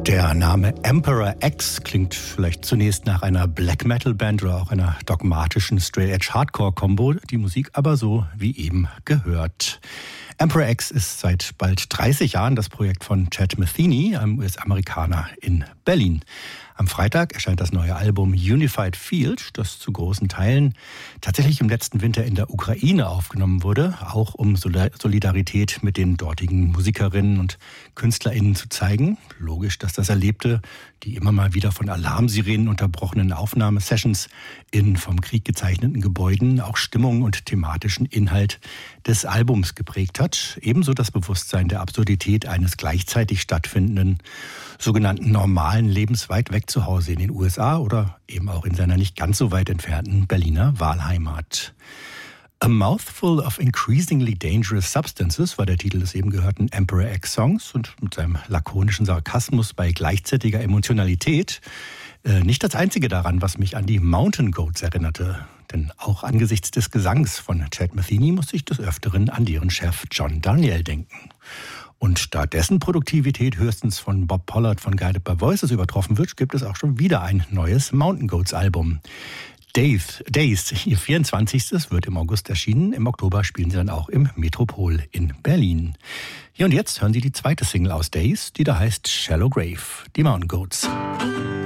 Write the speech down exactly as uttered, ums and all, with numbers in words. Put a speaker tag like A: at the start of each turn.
A: Der Name Emperor X klingt vielleicht zunächst nach einer Black Metal Band oder auch einer dogmatischen Straight Edge Hardcore Combo, die Musik aber so wie eben gehört. Emperor X ist seit bald dreißig Jahren das Projekt von Chad Metheny, einem U S-Amerikaner in Berlin. Am Freitag erscheint das neue Album Unified Field, das zu großen Teilen tatsächlich im letzten Winter in der Ukraine aufgenommen wurde, auch um Solidarität mit den dortigen Musikerinnen und KünstlerInnen zu zeigen. Logisch, dass das Erlebte, die immer mal wieder von Alarmsirenen unterbrochenen Aufnahmesessions in vom Krieg gezeichneten Gebäuden auch Stimmung und thematischen Inhalt des Albums geprägt hat. Ebenso das Bewusstsein der Absurdität eines gleichzeitig stattfindenden sogenannten normalen Lebens weit weg zu Hause in den U S A oder eben auch in seiner nicht ganz so weit entfernten Berliner Wahlheimat. A Mouthful of Increasingly Dangerous Substances war der Titel des eben gehörten Emperor X Songs und mit seinem lakonischen Sarkasmus bei gleichzeitiger Emotionalität äh, nicht das einzige daran, was mich an die Mountain Goats erinnerte. Denn auch angesichts des Gesangs von Chad Metheny musste ich des Öfteren an deren Chef John Darnielle denken. Und da dessen Produktivität höchstens von Bob Pollard von Guided by Voices übertroffen wird, gibt es auch schon wieder ein neues Mountain Goats Album. Days, Days, ihr vierundzwanzigstes wird im August erschienen. Im Oktober spielen sie dann auch im Metropol in Berlin. Hier und jetzt hören Sie die zweite Single aus Days, die da heißt Shallow Grave, die Mountain Goats.